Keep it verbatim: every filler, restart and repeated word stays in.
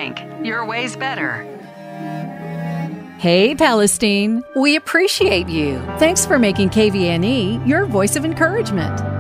Bank. Your way's better. Hey, Palestine. We appreciate you. Thanks for making K V N E your voice of encouragement.